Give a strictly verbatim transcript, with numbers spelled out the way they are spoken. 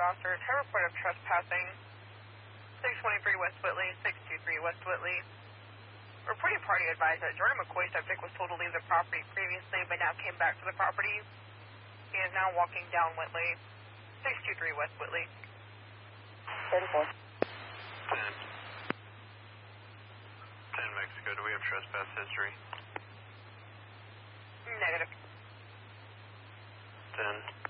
officers have a report of trespassing. six twenty-three West Whitley, six two three West Whitley. Reporting party advised that Jordan McCoy subject was told to leave the property previously, but now came back to the property. He is now walking down Whitley, six two three West Whitley. thirty-four. ten. ten Mexico, do we have trespass history? Negative. ten.